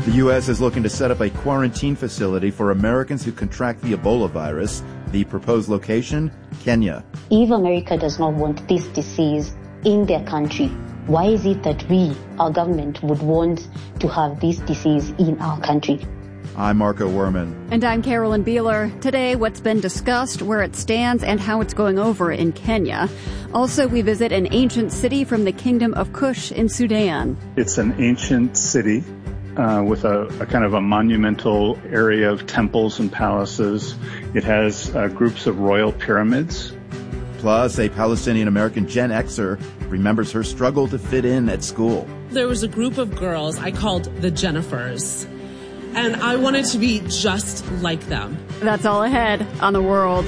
The U.S. is looking to set up a quarantine facility for Americans who contract the Ebola virus. The proposed location, Kenya. If America does not want this disease in their country, why is it that we, our government, would want to have this disease in our country? I'm Marco Werman. And I'm Carolyn Beeler. Today, what's been discussed, where it stands, and how it's going over in Kenya. Also, we visit an ancient city from the Kingdom of Kush in Sudan. It's an ancient city with a kind of a monumental area of temples and palaces. It has groups of royal pyramids. Plus, a Palestinian-American Gen Xer remembers her struggle to fit in at school. There was a group of girls I called the Jennifers, and I wanted to be just like them. That's all ahead on The World.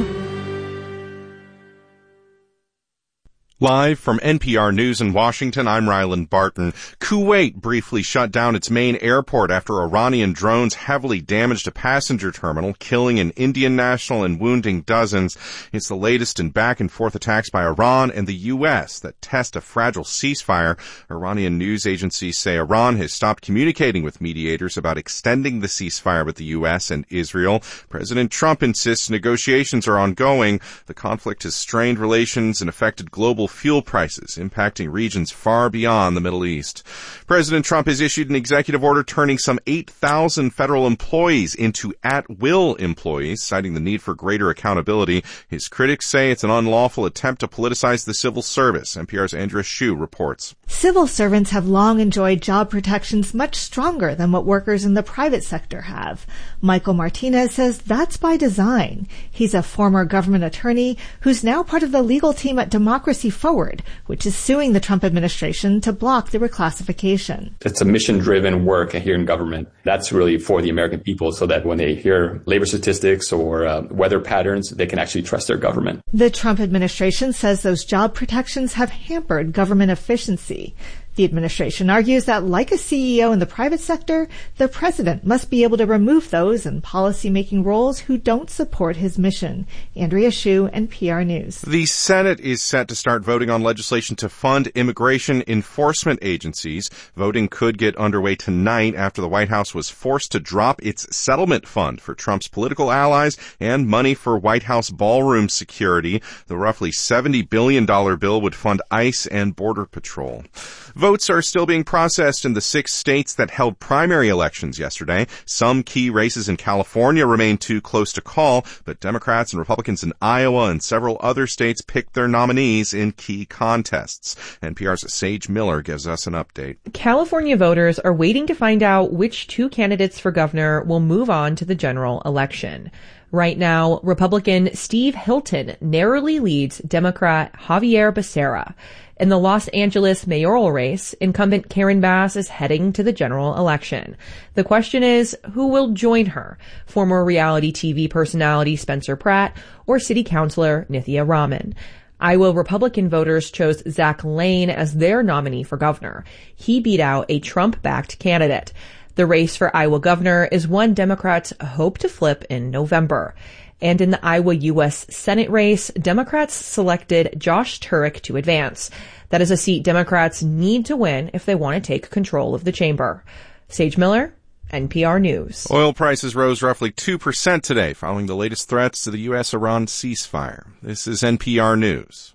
Live from NPR News in Washington, I'm Ryland Barton. Kuwait briefly shut down its main airport after Iranian drones heavily damaged a passenger terminal, killing an Indian national and wounding dozens. It's the latest in back-and-forth attacks by Iran and the U.S. that test a fragile ceasefire. Iranian news agencies say Iran has stopped communicating with mediators about extending the ceasefire with the U.S. and Israel. President Trump insists negotiations are ongoing. The conflict has strained relations and affected global fuel prices, impacting regions far beyond the Middle East. President Trump has issued an executive order turning some 8,000 federal employees into at-will employees, citing the need for greater accountability. His critics say it's an unlawful attempt to politicize the civil service. NPR's Andrea Hsu reports. Civil servants have long enjoyed job protections much stronger than what workers in the private sector have. Michael Martinez says that's by design. He's a former government attorney who's now part of the legal team at Democracy Forward, which is suing the Trump administration to block the reclassification. It's a mission-driven work here in government. That's really for the American people so that when they hear labor statistics or weather patterns, they can actually trust their government. The Trump administration says those job protections have hampered government efficiency. The administration argues that, like a CEO in the private sector, the president must be able to remove those in policy-making roles who don't support his mission. Andrea Hsu, NPR News. The Senate is set to start voting on legislation to fund immigration enforcement agencies. Voting could get underway tonight after the White House was forced to drop its settlement fund for Trump's political allies and money for White House ballroom security. The roughly $70 billion bill would fund ICE and Border Patrol. Votes are still being processed in the 6 states that held primary elections yesterday. Some key races in California remain too close to call, but Democrats and Republicans in Iowa and several other states picked their nominees in key contests. NPR's Sage Miller gives us an update. California voters are waiting to find out which 2 candidates for governor will move on to the general election. Right now, Republican Steve Hilton narrowly leads Democrat Javier Becerra. In the Los Angeles mayoral race, incumbent Karen Bass is heading to the general election. The question is, who will join her? Former reality TV personality Spencer Pratt or city councilor Nithya Raman? Iowa Republican voters chose Zach Lane as their nominee for governor. He beat out a Trump-backed candidate. The race for Iowa governor is one Democrats hope to flip in November. And in the Iowa U.S. Senate race, Democrats selected Josh Turek to advance. That is a seat Democrats need to win if they want to take control of the chamber. Sage Miller, NPR News. Oil prices rose roughly 2% today following the latest threats to the U.S.-Iran ceasefire. This is NPR News.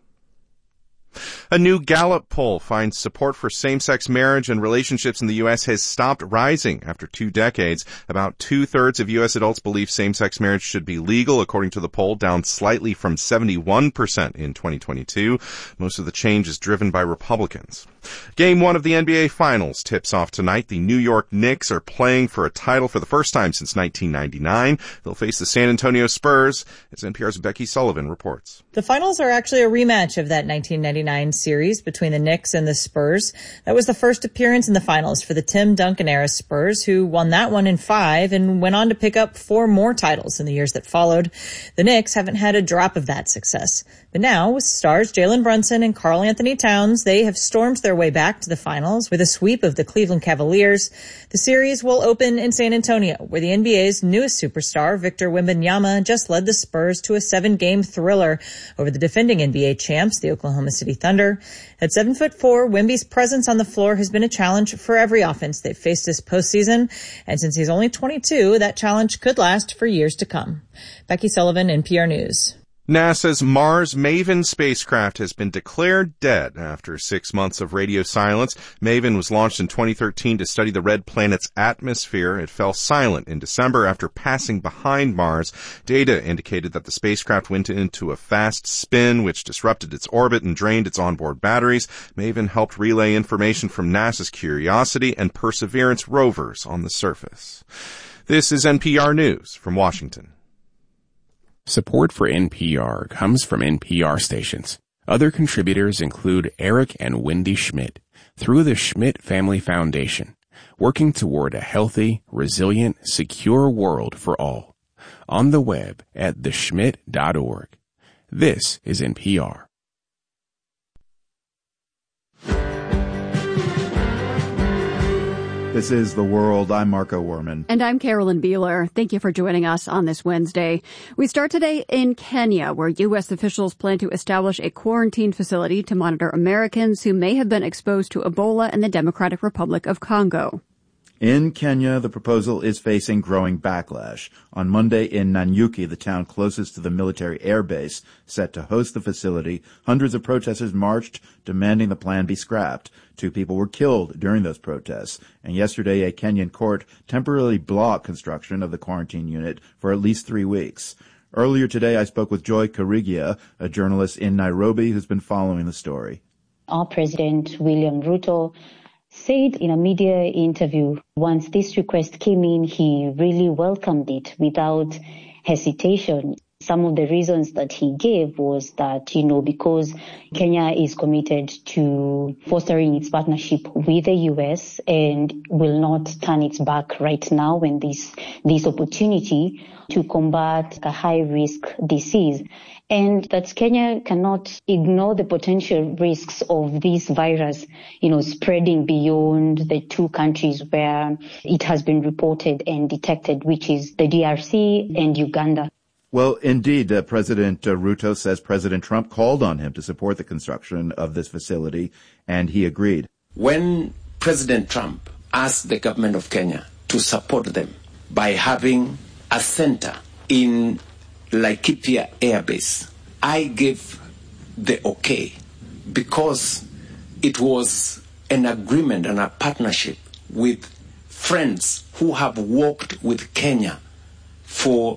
A new Gallup poll finds support for same-sex marriage and relationships in the U.S. has stopped rising after 2 decades. About 2/3 of U.S. adults believe same-sex marriage should be legal, according to the poll, down slightly from 71% in 2022. Most of the change is driven by Republicans. Game 1 of the NBA Finals tips off tonight. The New York Knicks are playing for a title for the first time since 1999. They'll face the San Antonio Spurs, as NPR's Becky Sullivan reports. The finals are actually a rematch of that 1999 series between the Knicks and the Spurs. That was the first appearance in the finals for the Tim Duncan-era Spurs, who won that one in 5 and went on to pick up 4 more titles in the years that followed. The Knicks haven't had a drop of that success. But now, with stars Jalen Brunson and Karl Anthony Towns, they have stormed their way back to the finals with a sweep of the Cleveland Cavaliers. The series will open in San Antonio, where the NBA's newest superstar, Victor Wembanyama, just led the Spurs to a 7-game thriller over the defending NBA champs, the Oklahoma City City Thunder. At 7'4", Wemby's presence on the floor has been a challenge for every offense they've faced this postseason. And since he's only 22, that challenge could last for years to come. Becky Sullivan, NPR News. NASA's Mars MAVEN spacecraft has been declared dead after 6 months of radio silence. MAVEN was launched in 2013 to study the red planet's atmosphere. It fell silent in December after passing behind Mars. Data indicated that the spacecraft went into a fast spin, which disrupted its orbit and drained its onboard batteries. MAVEN helped relay information from NASA's Curiosity and Perseverance rovers on the surface. This is NPR News from Washington. Support for NPR comes from NPR stations. Other contributors include Eric and Wendy Schmidt through the Schmidt Family Foundation, working toward a healthy, resilient, secure world for all. On the web at theschmidt.org. This is NPR. This is The World. I'm Marco Werman. And I'm Carolyn Beeler. Thank you for joining us on this Wednesday. We start today in Kenya, where U.S. officials plan to establish a quarantine facility to monitor Americans who may have been exposed to Ebola in the Democratic Republic of Congo. In Kenya, the proposal is facing growing backlash. On Monday in Nanyuki, the town closest to the military air base set to host the facility, hundreds of protesters marched demanding the plan be scrapped. 2 people were killed during those protests. And yesterday, a Kenyan court temporarily blocked construction of the quarantine unit for at least 3 weeks. Earlier today, I spoke with Joy Karigia, a journalist in Nairobi who's been following the story. Our President, William Ruto, said in a media interview, once this request came in, he really welcomed it without hesitation. Some of the reasons that he gave was that, because Kenya is committed to fostering its partnership with the U.S. and will not turn its back right now when this opportunity to combat a high-risk disease. And that Kenya cannot ignore the potential risks of this virus, spreading beyond the 2 countries where it has been reported and detected, which is the DRC and Uganda. Well, indeed, President Ruto says President Trump called on him to support the construction of this facility, and he agreed. When President Trump asked the government of Kenya to support them by having a center in Laikipia Air Base, I gave the okay because it was an agreement and a partnership with friends who have worked with Kenya for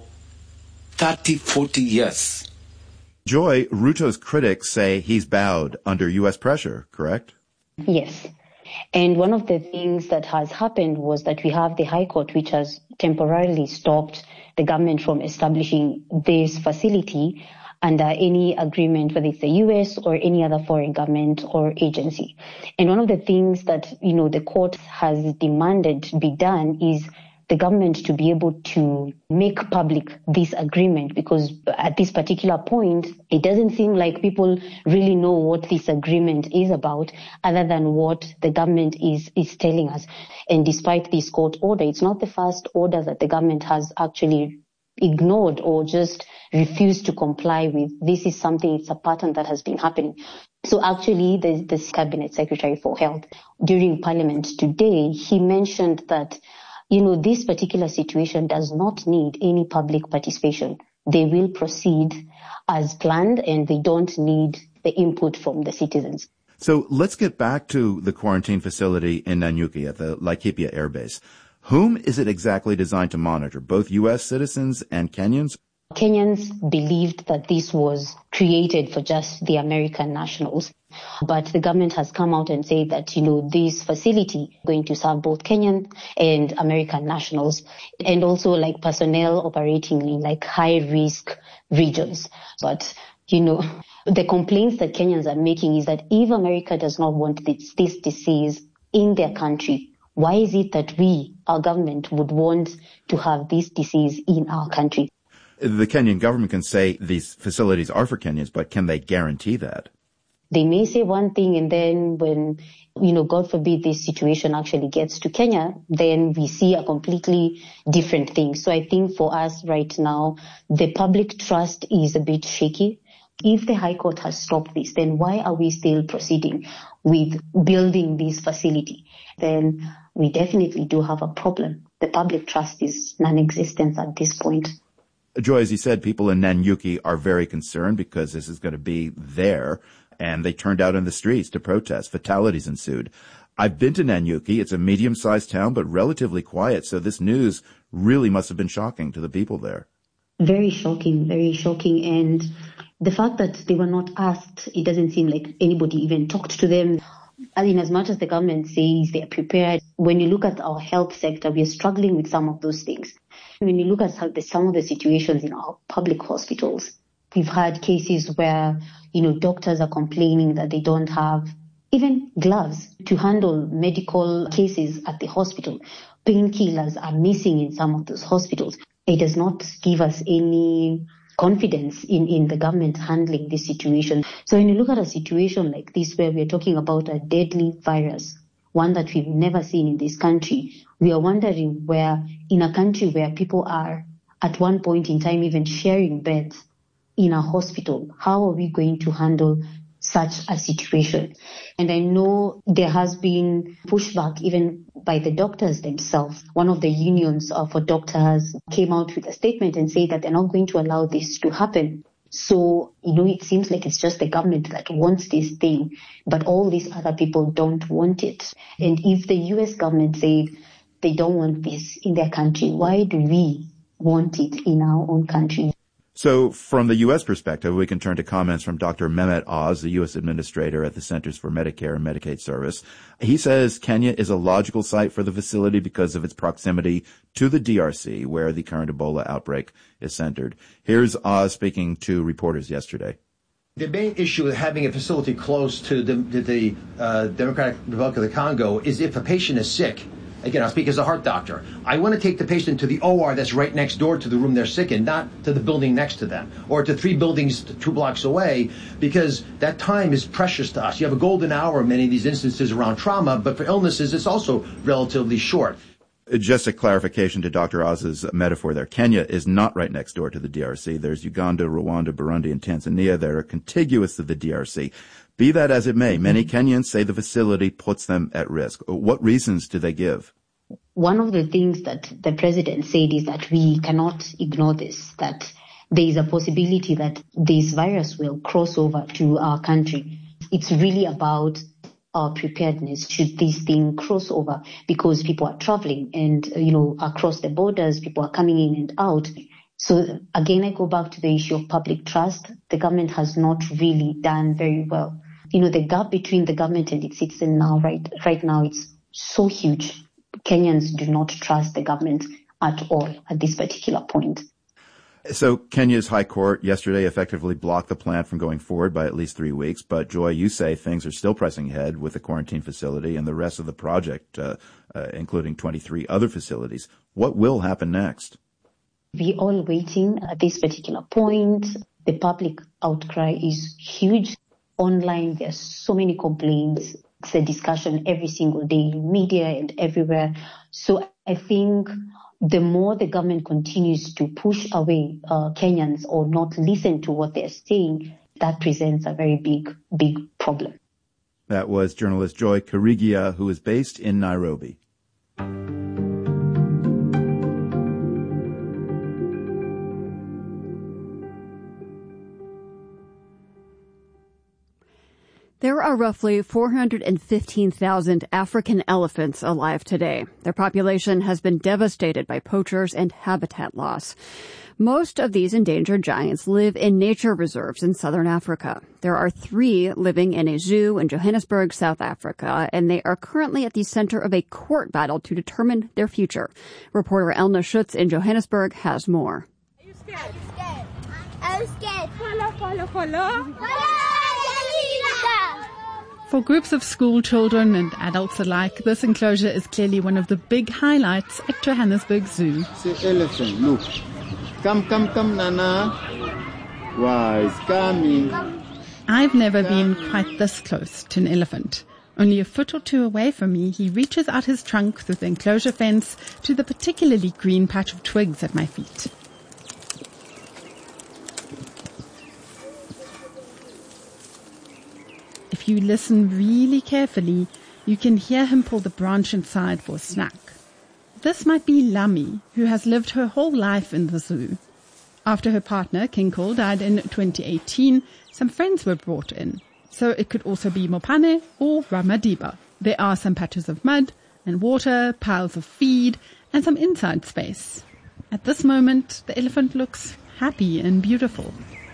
30, 40 years. Joy, Ruto's critics say he's bowed under U.S. pressure, correct? Yes. And one of the things that has happened was that we have the High Court, which has temporarily stopped the government from establishing this facility under any agreement, whether it's the U.S. or any other foreign government or agency. And one of the things that, the court has demanded be done is the government to be able to make public this agreement, because at this particular point, it doesn't seem like people really know what this agreement is about other than what the government is telling us. And despite this court order, it's not the first order that the government has actually ignored or just refused to comply with. This is it's a pattern that has been happening. So actually, the Cabinet Secretary for Health, during Parliament today, he mentioned that this particular situation does not need any public participation. They will proceed as planned and they don't need the input from the citizens. So let's get back to the quarantine facility in Nanyuki at the Laikipia Air Base. Whom is it exactly designed to monitor, both U.S. citizens and Kenyans? Kenyans believed that this was created for just the American nationals. But the government has come out and said that, this facility is going to serve both Kenyan and American nationals, and also personnel operating in high-risk regions. But, the complaints that Kenyans are making is that if America does not want this disease in their country, why is it that our government, would want to have this disease in our country? The Kenyan government can say these facilities are for Kenyans, but can they guarantee that? They may say one thing, and then when, God forbid this situation actually gets to Kenya, then we see a completely different thing. So I think for us right now, the public trust is a bit shaky If the High Court has stopped this, then why are we still proceeding with building this facility? Then we definitely do have a problem. The public trust is non-existent at this point. Joy, as you said, people in Nanyuki are very concerned because this is going to be there, and they turned out in the streets to protest. Fatalities ensued. I've been to Nanyuki. It's a medium-sized town, but relatively quiet, so this news really must have been shocking to the people there. Very shocking, very shocking. And the fact that they were not asked, it doesn't seem like anybody even talked to them. I mean, as much as the government says they are prepared, when you look at our health sector, we are struggling with some of those things. When you look at some of the situations in our public hospitals, we've had cases where, doctors are complaining that they don't have even gloves to handle medical cases at the hospital. Painkillers are missing in some of those hospitals. It does not give us any confidence in the government handling this situation. So when you look at a situation like this where we are talking about a deadly virus, one that we've never seen in this country, we are wondering where in a country where people are at one point in time even sharing beds in a hospital, how are we going to handle such a situation? And I know there has been pushback even by the doctors themselves. One of the unions for doctors came out with a statement and said that they're not going to allow this to happen. So, it seems like it's just the government that wants this thing, but all these other people don't want it. And if the US government said they don't want this in their country, why do we want it in our own country? So from the U.S. perspective, we can turn to comments from Dr. Mehmet Oz, the U.S. Administrator at the Centers for Medicare and Medicaid Service. He says Kenya is a logical site for the facility because of its proximity to the DRC, where the current Ebola outbreak is centered. Here's Oz speaking to reporters yesterday. The main issue with having a facility close to the Democratic Republic of the Congo is if a patient is sick. Again, I'll speak as a heart doctor. I want to take the patient to the OR that's right next door to the room they're sick in, not to the building next to them, or to 3 buildings 2 blocks away, because that time is precious to us. You have a golden hour in many of these instances around trauma, but for illnesses, it's also relatively short. Just a clarification to Dr. Oz's metaphor there. Kenya is not right next door to the DRC. There's Uganda, Rwanda, Burundi, and Tanzania that are contiguous to the DRC. Be that as it may, many Kenyans say the facility puts them at risk. What reasons do they give? One of the things that the president said is that we cannot ignore this, that there is a possibility that this virus will cross over to our country. It's really about our preparedness should this thing cross over, because people are traveling and, across the borders, people are coming in and out. So again, I go back to the issue of public trust. The government has not really done very well. The gap between the government and its citizens now, right now, it's so huge. Kenyans do not trust the government at all at this particular point. So Kenya's High Court yesterday effectively blocked the plan from going forward by at least 3 weeks. But Joy, you say things are still pressing ahead with the quarantine facility and the rest of the project, including 23 other facilities. What will happen next? We're all waiting at this particular point. The public outcry is huge. Online, there's so many complaints. It's a discussion every single day in media and everywhere. So I think the more the government continues to push away Kenyans or not listen to what they're saying, that presents a very big problem. That was journalist Joy Karigia, who is based in Nairobi. There are roughly 415,000 African elephants alive today. Their population has been devastated by poachers and habitat loss. Most of these endangered giants live in nature reserves in southern Africa. There are 3 living in a zoo in Johannesburg, South Africa, and they are currently at the center of a court battle to determine their future. Reporter Elna Schutz in Johannesburg has more. Are you scared? I'm scared. Follow. For groups of school children and adults alike, this enclosure is clearly one of the big highlights at Johannesburg Zoo. Say elephant, look. Come, Nana. Why, it's coming. I've never been quite this close to an elephant. Only a foot or 2 away from me, he reaches out his trunk through the enclosure fence to the particularly green patch of twigs at my feet. if you listen really carefully, you can hear him pull the branch inside for a snack. This might be Lami, who has lived her whole life in the zoo. After her partner, King Cole, died in 2018, some friends were brought in. So it could also be Mopane or Ramadiba. There are some patches of mud and water, piles of feed, and some inside space. At this moment, the elephant looks happy and beautiful.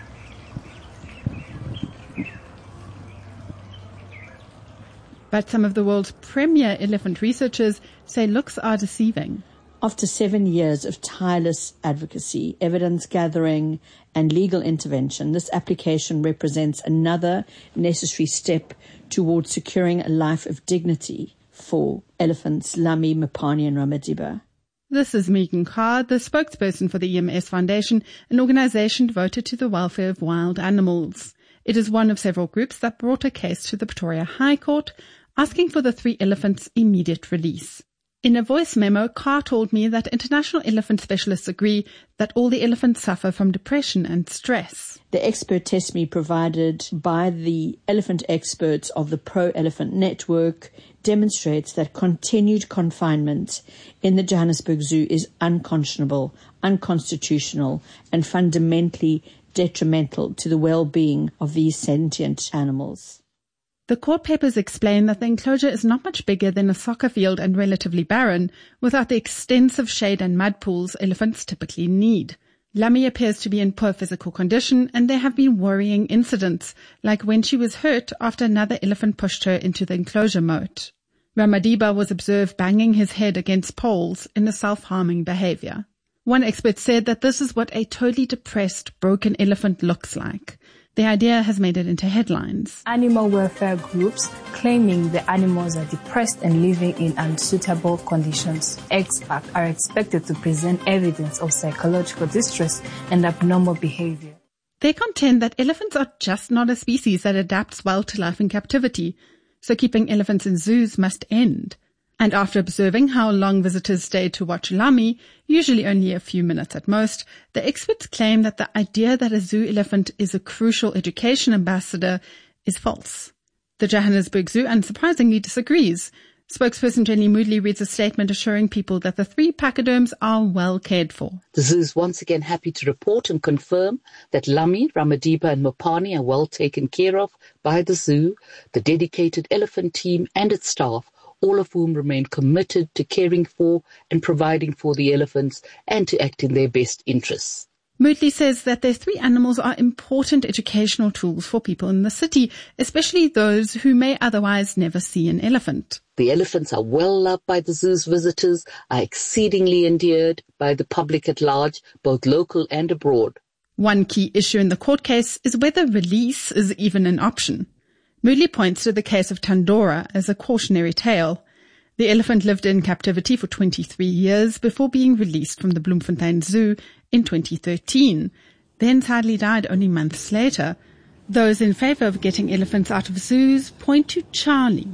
But some of the world's premier elephant researchers say looks are deceiving. After 7 years of tireless advocacy, evidence gathering, and legal intervention, this application represents another necessary step towards securing a life of dignity for elephants Lami, Mopane, and Ramadiba. This is Megan Carr, the spokesperson for the EMS Foundation, an organization devoted to the welfare of wild animals. It is one of several groups that brought a case to the Pretoria High Court, asking for the 3 elephants' immediate release. In a voice memo, Carr told me that international elephant specialists agree that all the elephants suffer from depression and stress. The expert testimony provided by the elephant experts of the Pro-Elephant Network demonstrates that continued confinement in the Johannesburg Zoo is unconscionable, unconstitutional, and fundamentally detrimental to the well-being of these sentient animals. The court papers explain that the enclosure is not much bigger than a soccer field and relatively barren, without the extensive shade and mud pools elephants typically need. Lami appears to be in poor physical condition, and there have been worrying incidents, like when she was hurt after another elephant pushed her into the enclosure moat. Ramadiba was observed banging his head against poles in a self-harming behavior. One expert said that this is what a totally depressed, broken elephant looks like. The idea has made it into headlines. Animal welfare groups claiming the animals are depressed and living in unsuitable conditions. Experts are expected to present evidence of psychological distress and abnormal behavior. They contend that elephants are just not a species that adapts well to life in captivity, so keeping elephants in zoos must end. And after observing how long visitors stay to watch Lami, usually only a few minutes at most, the experts claim that the idea that a zoo elephant is a crucial education ambassador is false. The Johannesburg Zoo unsurprisingly disagrees. Spokesperson Jenny Moodley reads a statement assuring people that the 3 pachyderms are well cared for. The zoo is once again happy to report and confirm that Lami, Ramadiba and Mopane are well taken care of by the zoo, the dedicated elephant team and its staff, all of whom remain committed to caring for and providing for the elephants and to act in their best interests. Moodley says that their 3 animals are important educational tools for people in the city, especially those who may otherwise never see an elephant. The elephants are well loved by the zoo's visitors, are exceedingly endeared by the public at large, both local and abroad. One key issue in the court case is whether release is even an option. Moodley points to the case of Tandora as a cautionary tale. The elephant lived in captivity for 23 years before being released from the Bloemfontein Zoo in 2013, then sadly died only months later. Those in favor of getting elephants out of zoos point to Charlie.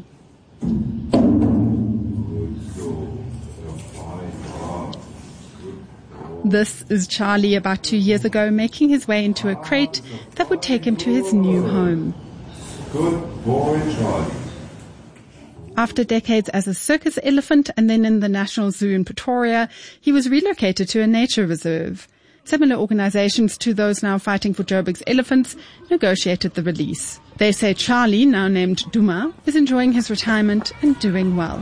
This is Charlie about 2 years ago, making his way into a crate that would take him to his new home. Good boy, Charlie. After decades as a circus elephant and then in the National Zoo in Pretoria, he was relocated to a nature reserve. Similar organizations to those now fighting for Joburg's elephants negotiated the release. They say Charlie, now named Duma, is enjoying his retirement and doing well.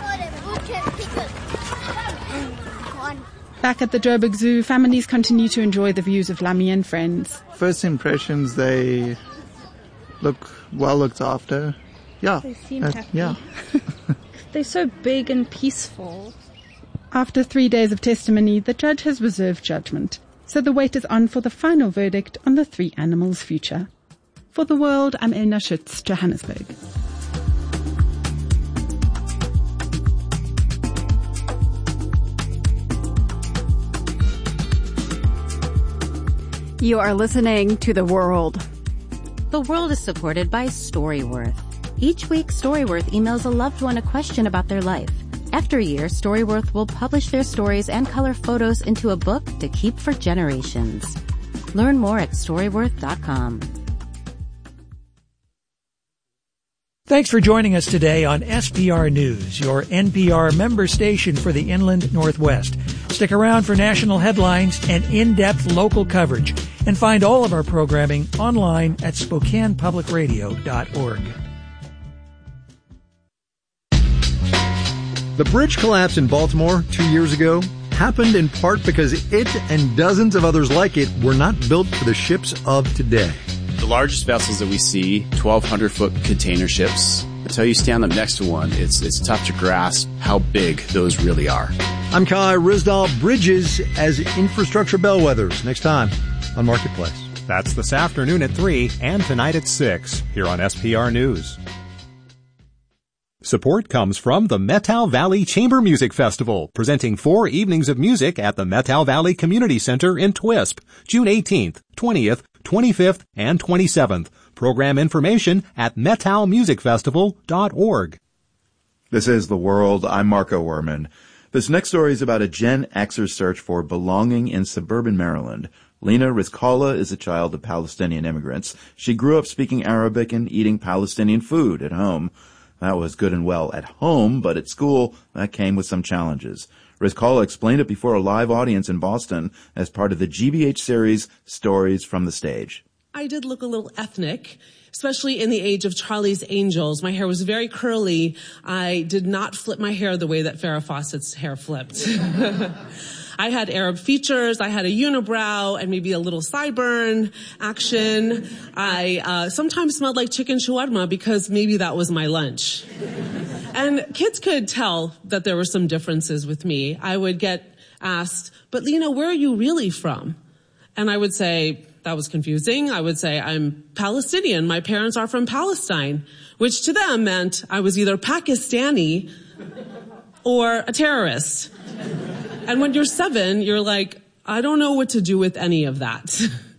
Back at the Joburg Zoo, families continue to enjoy the views of Lami and friends. First impressions, they look well looked after. Yeah. They seem happy. Yeah. They're so big and peaceful. After 3 days of testimony, the judge has reserved judgment. So the wait is on for the final verdict on the 3 animals' future. For The World, I'm Elna Schütz, Johannesburg. You are listening to The World. The World is supported by Storyworth. Each week, Storyworth emails a loved one a question about their life. After a year, Storyworth will publish their stories and color photos into a book to keep for generations. Learn more at Storyworth.com. Thanks for joining us today on SPR News, your NPR member station for the Inland Northwest. Stick around for national headlines and in-depth local coverage, and find all of our programming online at SpokanePublicRadio.org. The bridge collapse in Baltimore 2 years ago happened in part because it and dozens of others like it were not built for the ships of today. The largest vessels that we see, 1,200-foot container ships. Until you stand up next to one, it's tough to grasp how big those really are. I'm Kai Rizdal. Bridges as infrastructure bellwethers. Next time on Marketplace. That's this afternoon at 3 and tonight at 6 here on SPR News. Support comes from the Methow Valley Chamber Music Festival, presenting 4 evenings of music at the Methow Valley Community Center in Twisp, June 18th, 20th, 25th, and 27th. Program information at methowmusicfestival.org. This is The World. I'm Marco Werman. This next story is about a Gen Xer search for belonging in suburban Maryland. Lena Rizkallah is a child of Palestinian immigrants. She grew up speaking Arabic and eating Palestinian food at home. That was good and well at home, but at school, that came with some challenges. Rizkallah explained it before a live audience in Boston as part of the GBH series Stories from the Stage. I did look a little ethnic, especially in the age of Charlie's Angels. My hair was very curly. I did not flip my hair the way that Farrah Fawcett's hair flipped. I had Arab features, I had a unibrow, and maybe a little sideburn action. I sometimes smelled like chicken shawarma because maybe that was my lunch. And kids could tell that there were some differences with me. I would get asked, but Lena, where are you really from? And I would say, that was confusing. I would say, I'm Palestinian. My parents are from Palestine, which to them meant I was either Pakistani or a terrorist. And when you're 7, you're like, I don't know what to do with any of that.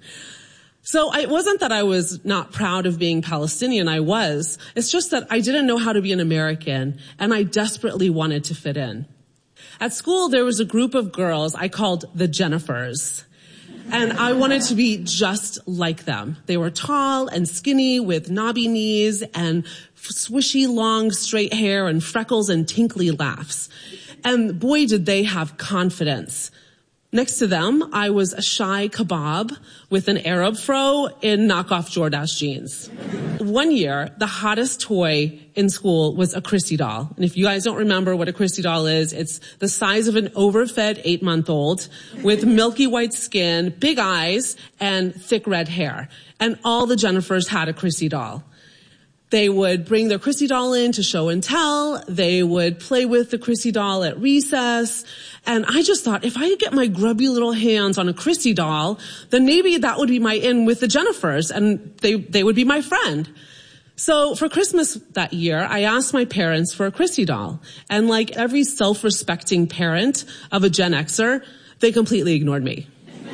So it wasn't that I was not proud of being Palestinian. I was. It's just that I didn't know how to be an American, and I desperately wanted to fit in. At school, there was a group of girls I called the Jennifers. And I wanted to be just like them. They were tall and skinny with knobby knees and swishy, long, straight hair and freckles and tinkly laughs. And boy, did they have confidence. Next to them, I was a shy kebab with an Arab fro in knockoff Jordache jeans. One year, the hottest toy in school was a Chrissy doll. And if you guys don't remember what a Chrissy doll is, it's the size of an overfed 8-month-old with milky white skin, big eyes, and thick red hair. And all the Jennifers had a Chrissy doll. They would bring their Chrissy doll in to show and tell. They would play with the Chrissy doll at recess. And I just thought, if I could get my grubby little hands on a Chrissy doll, then maybe that would be my in with the Jennifers, and they would be my friend. So for Christmas that year, I asked my parents for a Chrissy doll. And like every self-respecting parent of a Gen Xer, they completely ignored me.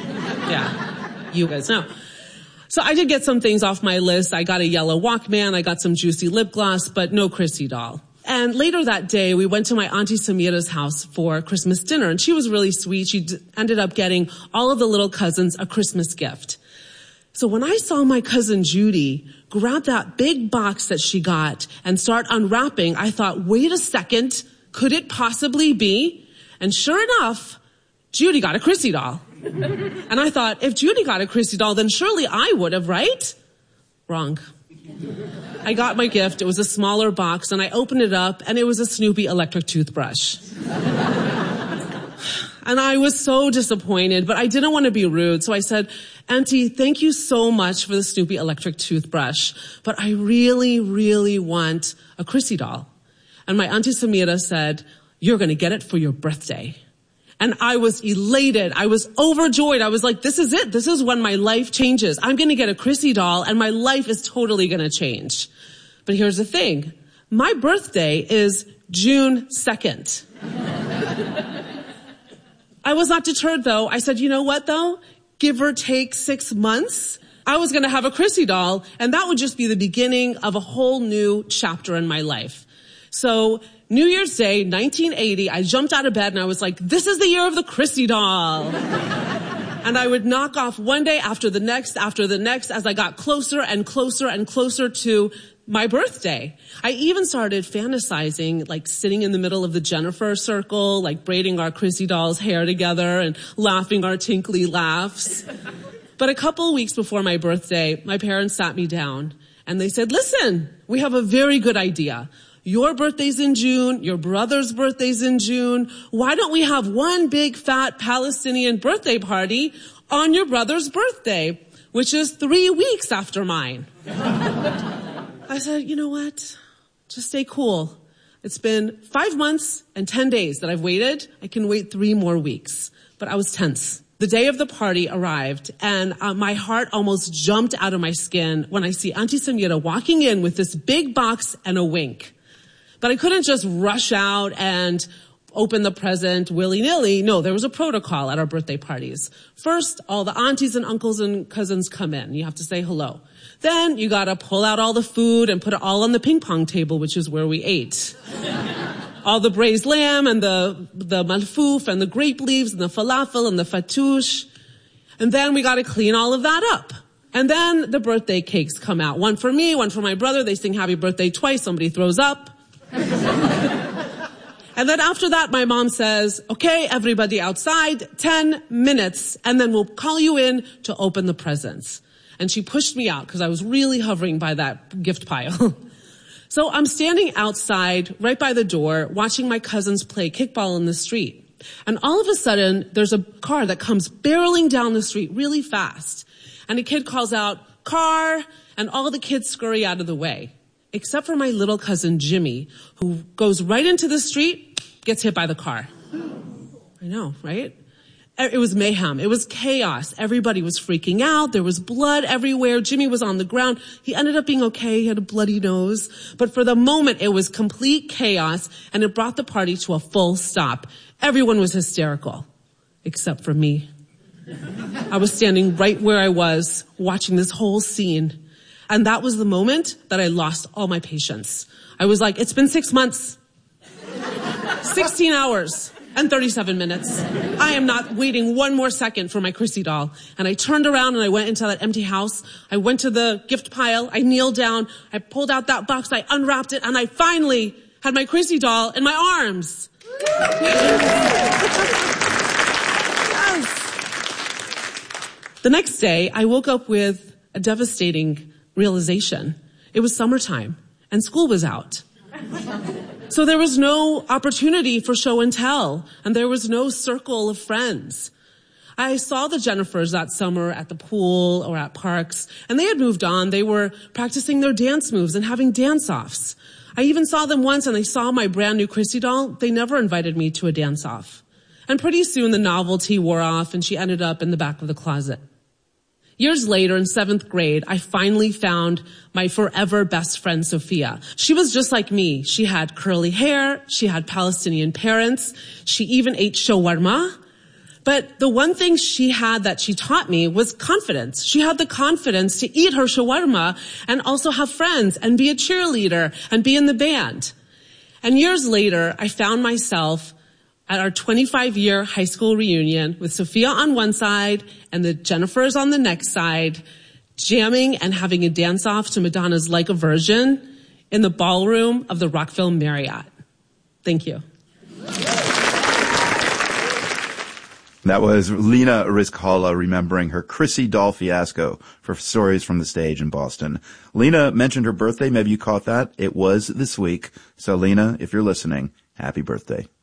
Yeah, you guys know. So I did get some things off my list. I got a yellow Walkman, I got some juicy lip gloss, but no Chrissy doll. And later that day, we went to my Auntie Samira's house for Christmas dinner, and she was really sweet. She ended up getting all of the little cousins a Christmas gift. So when I saw my cousin Judy grab that big box that she got and start unwrapping, I thought, wait a second, could it possibly be? And sure enough, Judy got a Chrissy doll. And I thought, if Judy got a Chrissy doll, then surely I would have, right? Wrong. I got my gift. It was a smaller box, and I opened it up, and it was a Snoopy electric toothbrush. And I was so disappointed, but I didn't want to be rude, so I said, Auntie, thank you so much for the Snoopy electric toothbrush, but I really, really want a Chrissy doll. And my Auntie Samira said, you're going to get it for your birthday. And I was elated. I was overjoyed. I was like, this is it. This is when my life changes. I'm going to get a Chrissy doll, and my life is totally going to change. But here's the thing. My birthday is June 2nd. I was not deterred, though. I said, you know what, though? Give or take 6 months, I was going to have a Chrissy doll, and that would just be the beginning of a whole new chapter in my life. So New Year's Day, 1980, I jumped out of bed and I was like, this is the year of the Chrissy doll. And I would knock off one day after the next as I got closer and closer and closer to my birthday. I even started fantasizing, like sitting in the middle of the Jennifer circle, like braiding our Chrissy doll's hair together and laughing our tinkly laughs. But a couple weeks before my birthday, my parents sat me down and they said, listen, we have a very good idea. Your birthday's in June, your brother's birthday's in June. Why don't we have one big fat Palestinian birthday party on your brother's birthday, which is 3 weeks after mine? I said, you know what? Just stay cool. It's been 5 months and 10 days that I've waited. I can wait 3 more weeks. But I was tense. The day of the party arrived, and my heart almost jumped out of my skin when I see Auntie Samira walking in with this big box and a wink. But I couldn't just rush out and open the present willy-nilly. No, there was a protocol at our birthday parties. First, all the aunties and uncles and cousins come in. You have to say hello. Then you gotta pull out all the food and put it all on the ping pong table, which is where we ate. All the braised lamb and the malfouf and the grape leaves and the falafel and the fattoush. And then we gotta clean all of that up. And then the birthday cakes come out. One for me, one for my brother. They sing happy birthday twice. Somebody throws up. And then after that, my mom says, okay, everybody outside, 10 minutes, and then we'll call you in to open the presents. And she pushed me out because I was really hovering by that gift pile. So I'm standing outside right by the door watching my cousins play kickball in the street. And all of a sudden, there's a car that comes barreling down the street really fast. And a kid calls out, car, and all the kids scurry out of the way. Except for my little cousin Jimmy, who goes right into the street, gets hit by the car. I know, right? It was mayhem. It was chaos. Everybody was freaking out. There was blood everywhere. Jimmy was on the ground. He ended up being okay. He had a bloody nose. But for the moment, it was complete chaos, and it brought the party to a full stop. Everyone was hysterical, except for me. I was standing right where I was, watching this whole scene. And that was the moment that I lost all my patience. I was like, it's been 6 months, 16 hours, and 37 minutes. I am not waiting one more second for my Chrissy doll. And I turned around and I went into that empty house. I went to the gift pile. I kneeled down. I pulled out that box. I unwrapped it. And I finally had my Chrissy doll in my arms. Yes. The next day, I woke up with a devastating realization. It was summertime and school was out. So there was no opportunity for show and tell, and there was no circle of friends. I saw the Jennifers that summer at the pool or at parks, and they had moved on. They were practicing their dance moves and having dance-offs. I even saw them once, and they saw my brand new Chrissy doll. They never invited me to a dance-off. And pretty soon the novelty wore off, and she ended up in the back of the closet. Years later, in 7th grade, I finally found my forever best friend, Sophia. She was just like me. She had curly hair. She had Palestinian parents. She even ate shawarma. But the one thing she had that she taught me was confidence. She had the confidence to eat her shawarma and also have friends and be a cheerleader and be in the band. And years later, I found myself at our 25-year high school reunion with Sophia on one side and the Jennifers on the next side, jamming and having a dance-off to Madonna's Like a Virgin in the ballroom of the Rockville Marriott. Thank you. That was Lena Rizkallah remembering her Chrissy doll fiasco for Stories from the Stage in Boston. Lena mentioned her birthday. Maybe you caught that. It was this week. So, Lena, if you're listening, happy birthday.